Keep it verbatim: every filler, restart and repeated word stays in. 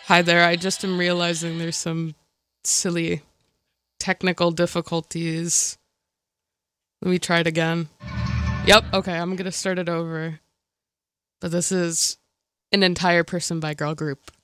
Hi there, I just am realizing there's some silly technical difficulties. Let me try it again. Yep, okay, I'm gonna start it over. But this is an entire person by girl group.